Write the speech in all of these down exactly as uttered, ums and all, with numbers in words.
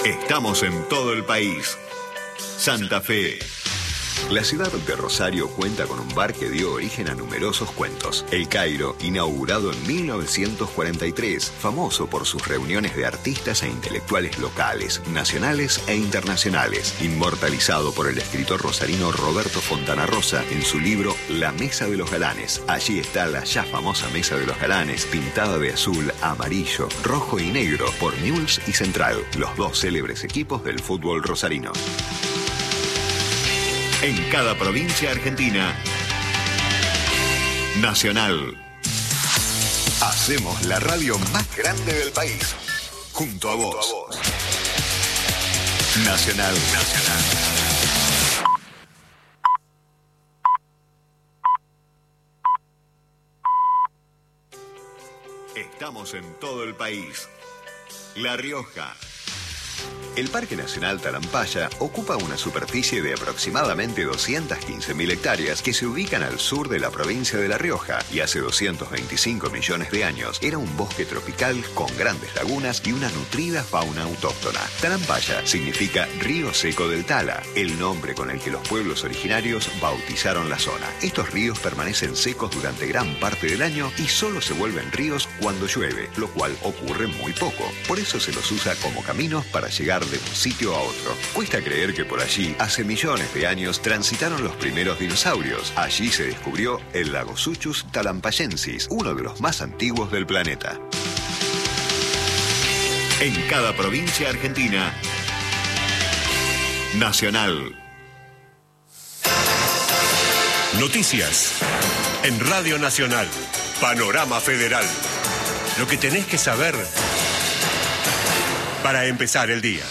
Estamos en todo el país. Santa Fe. La ciudad de Rosario cuenta con un bar que dio origen a numerosos cuentos. El Cairo, inaugurado en mil novecientos cuarenta y tres, famoso por sus reuniones de artistas e intelectuales locales, nacionales e internacionales, inmortalizado por el escritor rosarino Roberto Fontana Rosa en su libro La Mesa de los Galanes. Allí está la ya famosa Mesa de los Galanes, pintada de azul, amarillo, rojo y negro por Newell's y Central, los dos célebres equipos del fútbol rosarino. En cada provincia argentina, Nacional. Hacemos la radio más grande del país. Junto a vos. Junto a vos. Nacional. Nacional. Estamos en todo el país. La Rioja. El Parque Nacional Talampaya ocupa una superficie de aproximadamente doscientas quince mil hectáreas que se ubican al sur de la provincia de La Rioja y hace doscientos veinticinco millones de años era un bosque tropical con grandes lagunas y una nutrida fauna autóctona. Talampaya significa río seco del Tala, el nombre con el que los pueblos originarios bautizaron la zona. Estos ríos permanecen secos durante gran parte del año y solo se vuelven ríos cuando llueve, lo cual ocurre muy poco. Por eso se los usa como caminos para llegar de un sitio a otro. Cuesta creer que por allí, hace millones de años, transitaron los primeros dinosaurios. Allí se descubrió el lago Suchus talampayensis, uno de los más antiguos del planeta. En cada provincia argentina, Nacional. Noticias en Radio Nacional. Panorama Federal. Lo que tenés que saber para empezar el día.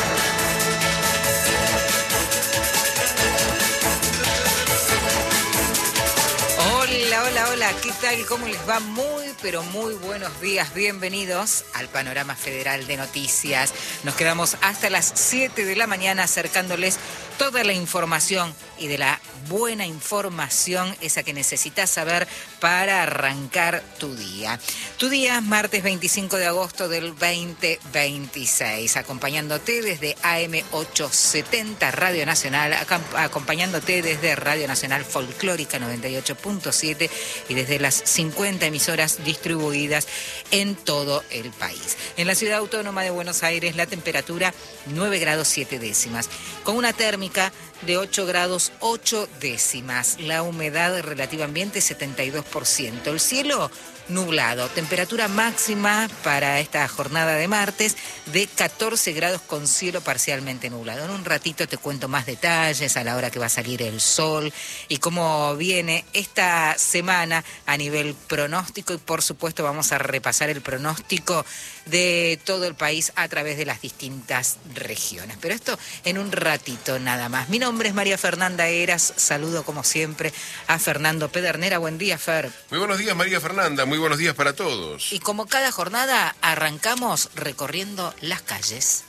Hola, hola, hola, ¿qué tal? ¿Cómo les va? Muy, pero muy buenos días. Bienvenidos al Panorama Federal de Noticias. Nos quedamos hasta las siete de la mañana acercándoles toda la información y de la buena información, esa que necesitas saber para arrancar tu día. Tu día, martes veinticinco de agosto del veinte veintiséis, acompañándote desde A M ochocientos setenta Radio Nacional, acompañándote desde Radio Nacional Folclórica noventa y ocho punto siete y desde las cincuenta emisoras distribuidas en todo el país. En la Ciudad Autónoma de Buenos Aires, la temperatura nueve grados siete décimas, con una térmica de ocho grados ocho décimas. La humedad relativa ambiente setenta y dos por ciento. El cielo nublado. Temperatura máxima para esta jornada de martes de catorce grados con cielo parcialmente nublado. En un ratito te cuento más detalles a la hora que va a salir el sol y cómo viene esta semana a nivel pronóstico, y por supuesto vamos a repasar el pronóstico de todo el país a través de las distintas regiones. Pero esto en un ratito nada más. Mi nombre es María Fernanda Heras. Saludo como siempre a Fernando Pedernera. Buen día, Fer. Muy buenos días, María Fernanda. Muy buenos días para todos. Y como cada jornada, arrancamos recorriendo las calles.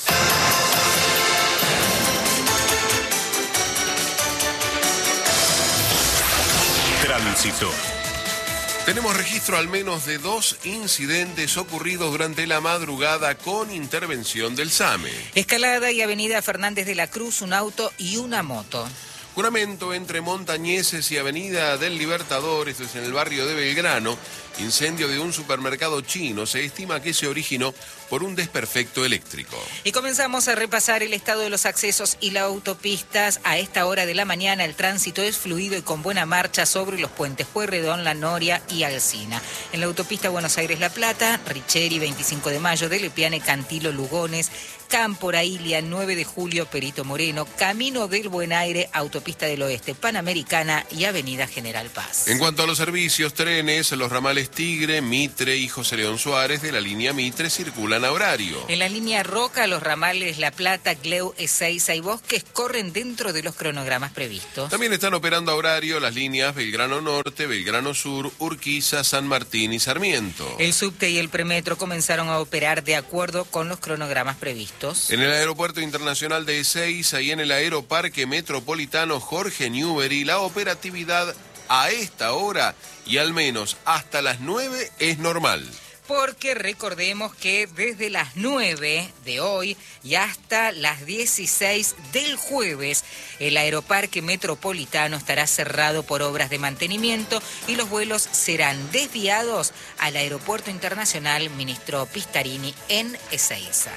Tránsito. Tenemos registro al menos de dos incidentes ocurridos durante la madrugada con intervención del SAME. Escalada y Avenida Fernández de la Cruz, un auto y una moto. Juramento entre Montañeses y Avenida del Libertador, esto es en el barrio de Belgrano. Incendio de un supermercado chino. Se estima que se originó por un desperfecto eléctrico. Y comenzamos a repasar el estado de los accesos y las autopistas. A esta hora de la mañana el tránsito es fluido y con buena marcha sobre los puentes Pueyrredón, La Noria y Alsina. En la autopista Buenos Aires-La Plata, Richeri, veinticinco de mayo, de Lepiane, Cantilo, Lugones, Cámpora, Ilia, nueve de julio, Perito Moreno, Camino del Buen Aire, Autopista del Oeste, Panamericana y Avenida General Paz. En cuanto a los servicios, trenes, los ramales Tigre, Mitre y José León Suárez de la línea Mitre circulan a horario. En la línea Roca, los ramales La Plata, Gleu, Ezeiza y Bosques corren dentro de los cronogramas previstos. También están operando a horario las líneas Belgrano Norte, Belgrano Sur, Urquiza, San Martín y Sarmiento. El subte y el premetro comenzaron a operar de acuerdo con los cronogramas previstos. En el Aeropuerto Internacional de Ezeiza y en el Aeroparque Metropolitano Jorge Newbery, la operatividad a esta hora y al menos hasta las nueve es normal. porque recordemos que desde las nueve de hoy y hasta las dieciséis del jueves, el Aeroparque Metropolitano estará cerrado por obras de mantenimiento y los vuelos serán desviados al Aeropuerto Internacional Ministro Pistarini en Ezeiza.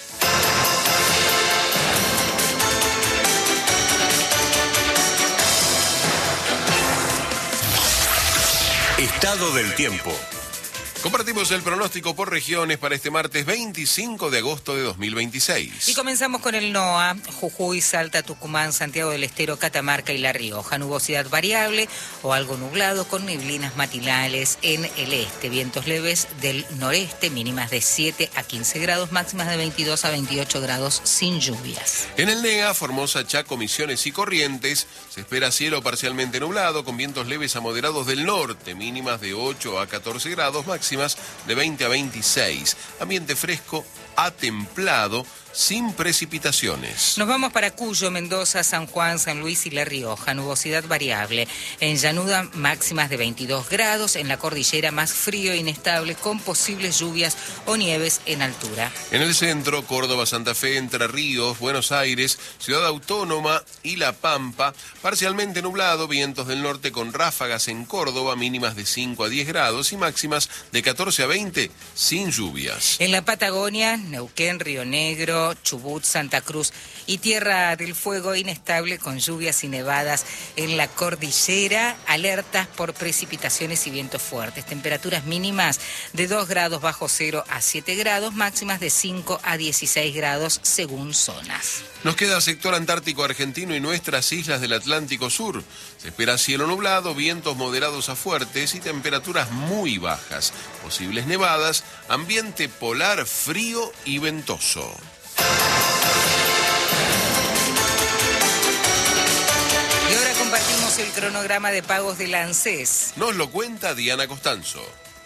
Estado del tiempo. Compartimos el pronóstico por regiones para este martes veinticinco de agosto de dos mil veintiséis. Y comenzamos con el NOA, Jujuy, Salta, Tucumán, Santiago del Estero, Catamarca y La Rioja. Nubosidad variable o algo nublado con neblinas matinales en el este. Vientos leves del noreste, mínimas de siete a quince grados, máximas de veintidós a veintiocho grados sin lluvias. En el NEA, Formosa, Chaco, Misiones y Corrientes, se espera cielo parcialmente nublado con vientos leves a moderados del norte, mínimas de ocho a catorce grados, máximas de veinte a veintiséis. Ambiente fresco a templado, sin precipitaciones. Nos vamos para Cuyo, Mendoza, San Juan, San Luis y La Rioja. Nubosidad variable. En Llanuda, máximas de veintidós grados. En la cordillera, más frío e inestable con posibles lluvias o nieves en altura. En el centro, Córdoba, Santa Fe, Entre Ríos, Buenos Aires, Ciudad Autónoma y La Pampa, parcialmente nublado, vientos del norte con ráfagas en Córdoba, mínimas de cinco a diez grados y máximas de catorce a veinte, sin lluvias. En la Patagonia, Neuquén, Río Negro, Chubut, Santa Cruz y Tierra del Fuego, inestable con lluvias y nevadas en la cordillera, alertas por precipitaciones y vientos fuertes. Temperaturas mínimas de dos grados bajo cero a siete grados, máximas de cinco a dieciséis grados según zonas. Nos queda sector antártico argentino y nuestras islas del Atlántico Sur. Se espera cielo nublado, vientos moderados a fuertes y temperaturas muy bajas. Posibles nevadas, ambiente polar frío y ventoso. Y ahora compartimos el cronograma de pagos del ANSES. Nos lo cuenta Diana Costanzo.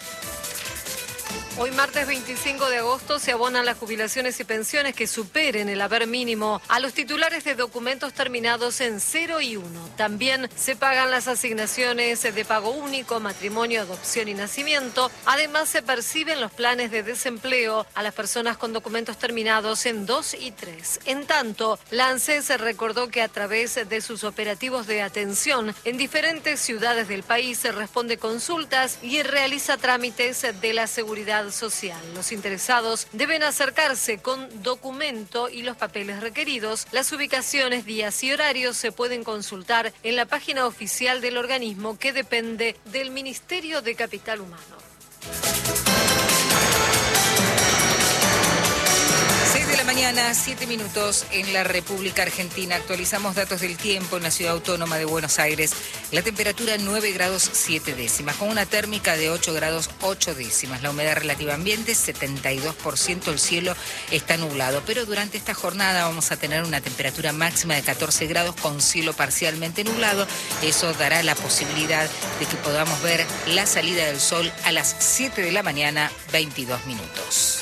Hoy martes veinticinco de agosto se abonan las jubilaciones y pensiones que superen el haber mínimo a los titulares de documentos terminados en cero y uno. También se pagan las asignaciones de pago único, matrimonio, adopción y nacimiento. Además se perciben los planes de desempleo a las personas con documentos terminados en dos y tres. En tanto, la ANSES recordó que a través de sus operativos de atención en diferentes ciudades del país se responde consultas y realiza trámites de la seguridad social. Los interesados deben acercarse con documento y los papeles requeridos. Las ubicaciones, días y horarios se pueden consultar en la página oficial del organismo que depende del Ministerio de Capital Humano. seis de la mañana, siete minutos en la República Argentina. Actualizamos datos del tiempo en la Ciudad Autónoma de Buenos Aires. La temperatura nueve grados siete décimas, con una térmica de ocho grados ocho décimas. La humedad relativa ambiente setenta y dos por ciento. El cielo está nublado, pero durante esta jornada vamos a tener una temperatura máxima de catorce grados con cielo parcialmente nublado. Eso dará la posibilidad de que podamos ver la salida del sol a las siete de la mañana, veintidós minutos.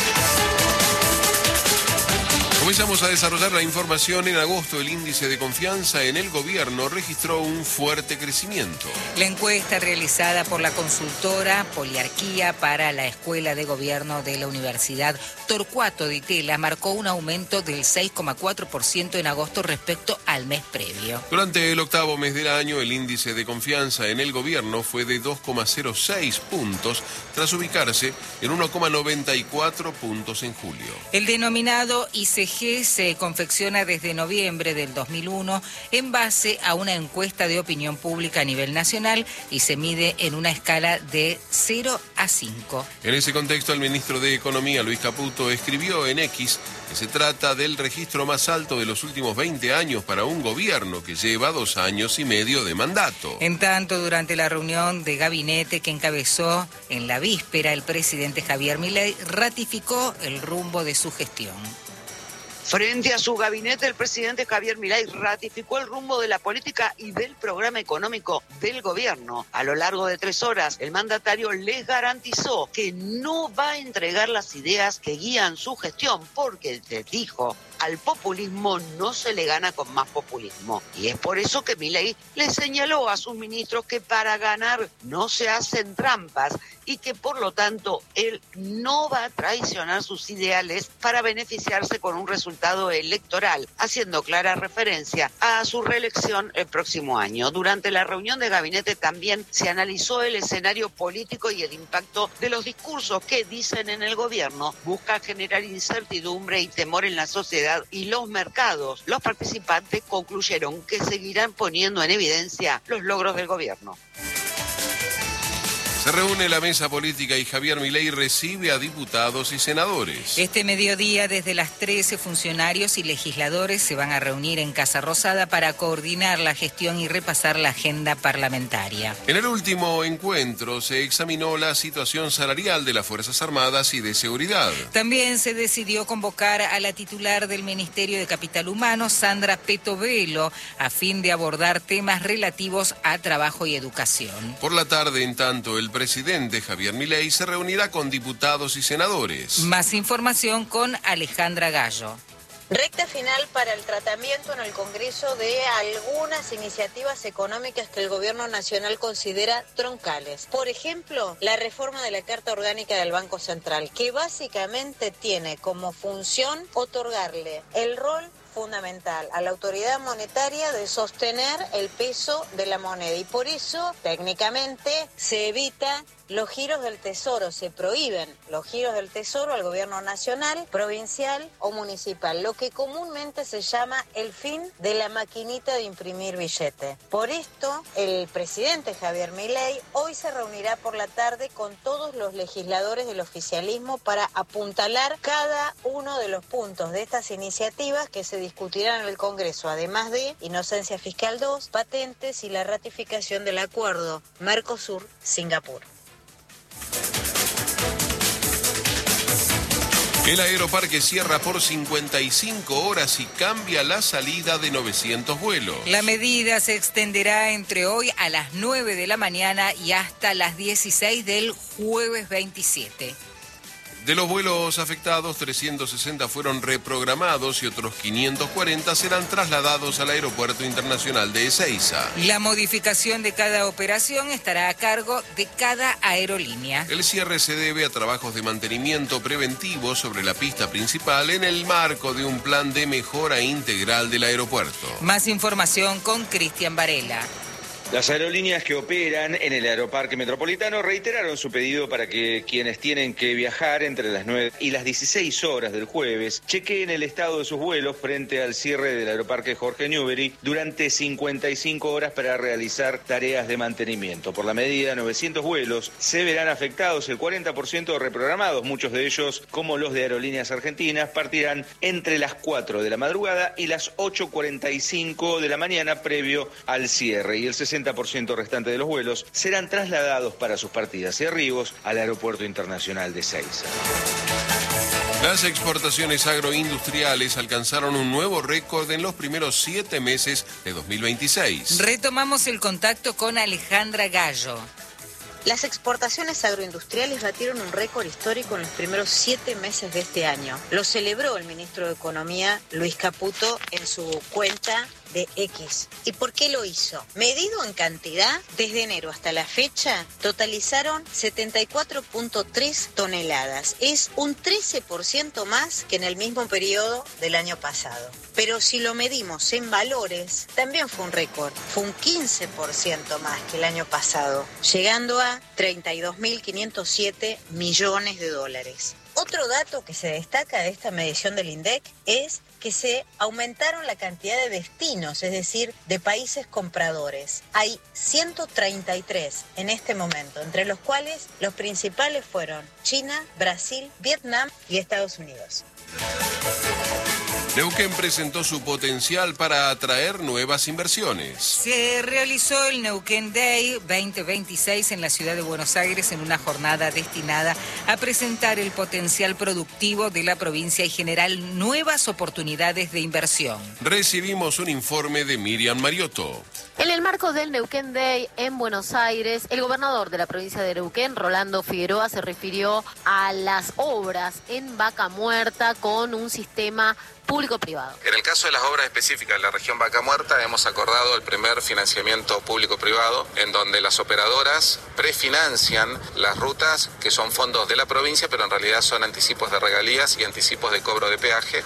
Comenzamos a desarrollar la información. En agosto, el índice de confianza en el gobierno registró un fuerte crecimiento. La encuesta realizada por la consultora Poliarquía para la Escuela de Gobierno de la Universidad Torcuato Di Itela marcó un aumento del seis coma cuatro por ciento en agosto respecto al mes previo. Durante el octavo mes del año, el índice de confianza en el gobierno fue de dos coma cero seis puntos, tras ubicarse en uno coma noventa y cuatro puntos en julio. El denominado I C G se confecciona desde noviembre del dos mil uno en base a una encuesta de opinión pública a nivel nacional y se mide en una escala de cero a cinco. En ese contexto, el ministro de Economía, Luis Caputo, escribió en X que se trata del registro más alto de los últimos veinte años para un gobierno que lleva dos años y medio de mandato. En tanto, durante la reunión de gabinete que encabezó en la víspera, el presidente Javier Milei ratificó el rumbo de su gestión. Frente a su gabinete, el presidente Javier Milei ratificó el rumbo de la política y del programa económico del gobierno. A lo largo de tres horas, el mandatario les garantizó que no va a entregar las ideas que guían su gestión, porque les dijo, al populismo no se le gana con más populismo. Y es por eso que Milei le señaló a sus ministros que para ganar no se hacen trampas y que por lo tanto él no va a traicionar sus ideales para beneficiarse con un resultado electoral, haciendo clara referencia a su reelección el próximo año. Durante la reunión de gabinete también se analizó el escenario político y el impacto de los discursos que, dicen en el gobierno, buscan generar incertidumbre y temor en la sociedad y los mercados. Los participantes concluyeron que seguirán poniendo en evidencia los logros del gobierno. Se reúne la mesa política y Javier Milei recibe a diputados y senadores. Este mediodía, desde las trece, funcionarios y legisladores se van a reunir en Casa Rosada para coordinar la gestión y repasar la agenda parlamentaria. En el último encuentro se examinó la situación salarial de las Fuerzas Armadas y de Seguridad. También se decidió convocar a la titular del Ministerio de Capital Humano, Sandra Petovelo, a fin de abordar temas relativos a trabajo y educación. Por la tarde, en tanto, el presidente Javier Milei se reunirá con diputados y senadores. Más información con Alejandra Gallo. Recta final para el tratamiento en el Congreso de algunas iniciativas económicas que el Gobierno Nacional considera troncales. Por ejemplo, la reforma de la Carta Orgánica del Banco Central, que básicamente tiene como función otorgarle el rol fundamental a la autoridad monetaria de sostener el peso de la moneda y por eso técnicamente se evita los giros del tesoro, se prohíben los giros del tesoro al gobierno nacional, provincial o municipal, lo que comúnmente se llama el fin de la maquinita de imprimir billete. Por esto, el presidente Javier Milei hoy se reunirá por la tarde con todos los legisladores del oficialismo para apuntalar cada uno de los puntos de estas iniciativas que se discutirán en el Congreso, además de Inocencia Fiscal dos, patentes y la ratificación del acuerdo Mercosur-Singapur. El Aeroparque cierra por cincuenta y cinco horas y cambia la salida de novecientos vuelos. La medida se extenderá entre hoy a las nueve de la mañana y hasta las dieciséis del jueves veintisiete. De los vuelos afectados, trescientos sesenta fueron reprogramados y otros quinientos cuarenta serán trasladados al Aeropuerto Internacional de Ezeiza. La modificación de cada operación estará a cargo de cada aerolínea. El cierre se debe a trabajos de mantenimiento preventivo sobre la pista principal en el marco de un plan de mejora integral del aeropuerto. Más información con Cristian Varela. Las aerolíneas que operan en el Aeroparque Metropolitano reiteraron su pedido para que quienes tienen que viajar entre las nueve y las dieciséis horas del jueves chequeen el estado de sus vuelos frente al cierre del Aeroparque Jorge Newbery durante cincuenta y cinco horas para realizar tareas de mantenimiento. Por la medida, novecientos vuelos se verán afectados, el cuarenta por ciento reprogramados, muchos de ellos, como los de Aerolíneas Argentinas, partirán entre las cuatro de la madrugada y las ocho cuarenta y cinco de la mañana previo al cierre, y el sesenta por ciento restante de los vuelos serán trasladados para sus partidas y arribos al Aeropuerto Internacional de Ezeiza. Las exportaciones agroindustriales alcanzaron un nuevo récord en los primeros siete meses de dos mil veintiséis. Retomamos el contacto con Alejandra Gallo. Las exportaciones agroindustriales batieron un récord histórico en los primeros siete meses de este año. Lo celebró el ministro de Economía, Luis Caputo, en su cuenta de X. ¿Y por qué lo hizo? Medido en cantidad, desde enero hasta la fecha, totalizaron setenta y cuatro punto tres toneladas. Es un trece por ciento más que en el mismo periodo del año pasado. Pero si lo medimos en valores, también fue un récord. Fue un quince por ciento más que el año pasado, llegando a treinta y dos mil quinientos siete millones de dólares. Otro dato que se destaca de esta medición del INDEC es que se aumentaron la cantidad de destinos, es decir, de países compradores. Hay ciento treinta y tres en este momento, entre los cuales los principales fueron China, Brasil, Vietnam y Estados Unidos. Neuquén presentó su potencial para atraer nuevas inversiones. Se realizó el Neuquén Day veinte veintiséis en la ciudad de Buenos Aires en una jornada destinada a presentar el potencial productivo de la provincia y generar nuevas oportunidades de inversión. Recibimos un informe de Miriam Mariotto. En el marco del Neuquén Day en Buenos Aires, el gobernador de la provincia de Neuquén, Rolando Figueroa, se refirió a las obras en Vaca Muerta con un sistema público-privado. En el caso de las obras específicas de la región Vaca Muerta, hemos acordado el primer financiamiento público-privado, en donde las operadoras prefinancian las rutas que son fondos de la provincia, pero en realidad son anticipos de regalías y anticipos de cobro de peaje.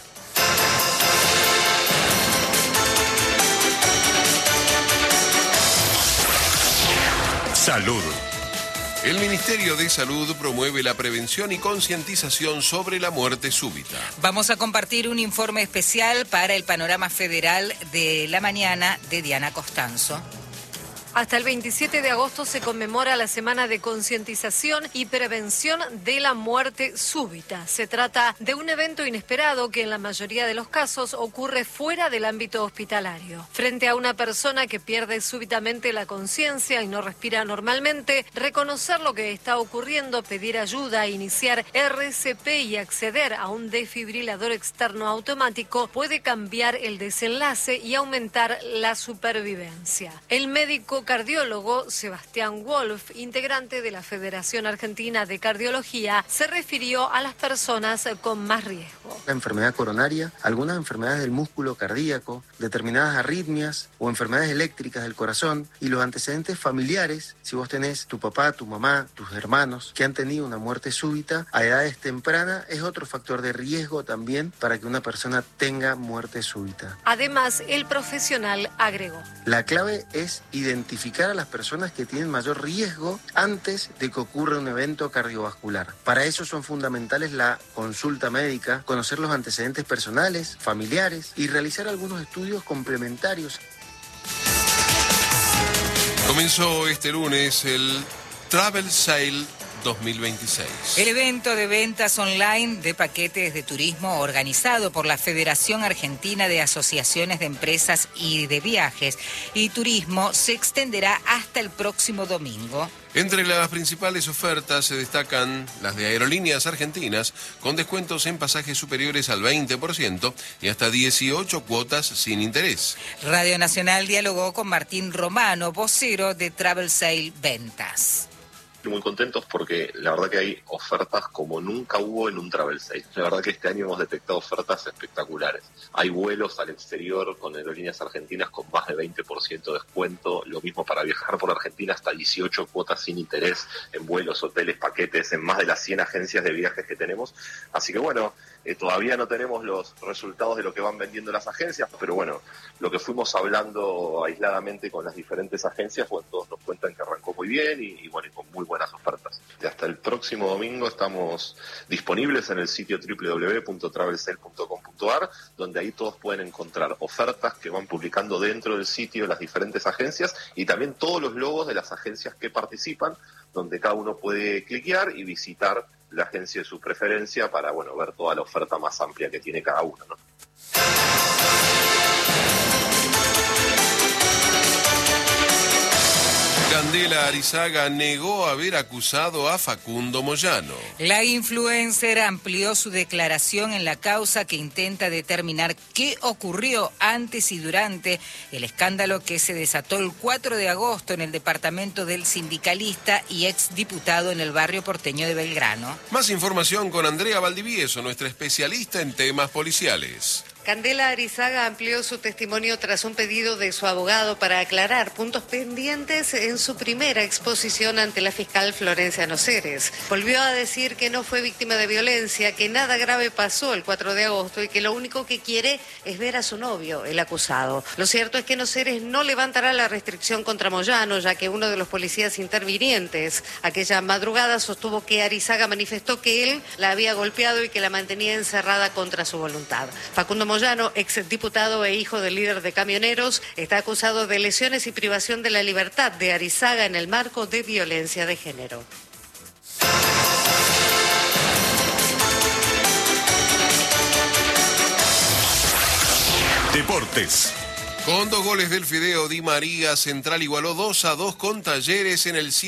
Salud. El Ministerio de Salud promueve la prevención y concientización sobre la muerte súbita. Vamos a compartir un informe especial para el Panorama Federal de la mañana de Diana Costanzo. Hasta el veintisiete de agosto se conmemora la Semana de Concientización y Prevención de la Muerte Súbita. Se trata de un evento inesperado que en la mayoría de los casos ocurre fuera del ámbito hospitalario. Frente a una persona que pierde súbitamente la conciencia y no respira normalmente, reconocer lo que está ocurriendo, pedir ayuda, iniciar R C P y acceder a un desfibrilador externo automático puede cambiar el desenlace y aumentar la supervivencia. El médico cardiólogo Sebastián Wolf, integrante de la Federación Argentina de Cardiología, se refirió a las personas con más riesgo. La enfermedad coronaria, algunas enfermedades del músculo cardíaco, determinadas arritmias o enfermedades eléctricas del corazón y los antecedentes familiares, si vos tenés tu papá, tu mamá, tus hermanos que han tenido una muerte súbita a edades tempranas, es otro factor de riesgo también para que una persona tenga muerte súbita. Además, el profesional agregó: la clave es identificar Identificar a las personas que tienen mayor riesgo antes de que ocurra un evento cardiovascular. Para eso son fundamentales la consulta médica, conocer los antecedentes personales, familiares y realizar algunos estudios complementarios. Comenzó este lunes el Travel Sale dos mil veintiséis. El evento de ventas online de paquetes de turismo organizado por la Federación Argentina de Asociaciones de Empresas y de Viajes y Turismo se extenderá hasta el próximo domingo. Entre las principales ofertas se destacan las de Aerolíneas Argentinas, con descuentos en pasajes superiores al veinte por ciento y hasta dieciocho cuotas sin interés. Radio Nacional dialogó con Martín Romano, vocero de Travel Sale Ventas. Muy contentos porque la verdad que hay ofertas como nunca hubo en un Travel Sale. La verdad que este año hemos detectado ofertas espectaculares. Hay vuelos al exterior con Aerolíneas Argentinas con más de veinte por ciento de descuento. Lo mismo para viajar por Argentina, hasta dieciocho cuotas sin interés en vuelos, hoteles, paquetes, en más de las cien agencias de viajes que tenemos. Así que bueno, eh, todavía no tenemos los resultados de lo que van vendiendo las agencias, pero bueno, lo que fuimos hablando aisladamente con las diferentes agencias, bueno, todos nos cuentan que arrancó muy bien y, y bueno, y con muy buenas ofertas. Y hasta el próximo domingo estamos disponibles en el sitio doble u doble u doble u punto travel sale punto com punto a r, donde ahí todos pueden encontrar ofertas que van publicando dentro del sitio las diferentes agencias y también todos los logos de las agencias que participan, donde cada uno puede cliquear y visitar la agencia de su preferencia para, bueno, ver toda la oferta más amplia que tiene cada uno, ¿no? Candela Arizaga negó haber acusado a Facundo Moyano. La influencer amplió su declaración en la causa que intenta determinar qué ocurrió antes y durante el escándalo que se desató el cuatro de agosto en el departamento del sindicalista y exdiputado en el barrio porteño de Belgrano. Más información con Andrea Valdivieso, nuestra especialista en temas policiales. Candela Arizaga amplió su testimonio tras un pedido de su abogado para aclarar puntos pendientes en su primera exposición ante la fiscal Florencia Noceres. Volvió a decir que no fue víctima de violencia, que nada grave pasó el cuatro de agosto y que lo único que quiere es ver a su novio, el acusado. Lo cierto es que Noceres no levantará la restricción contra Moyano, ya que uno de los policías intervinientes aquella madrugada sostuvo que Arizaga manifestó que él la había golpeado y que la mantenía encerrada contra su voluntad. Facundo Moyano, exdiputado e hijo del líder de camioneros, está acusado de lesiones y privación de la libertad de Arizaga en el marco de violencia de género. Deportes. Con dos goles del Fideo Di María, Central igualó dos a dos con Talleres en el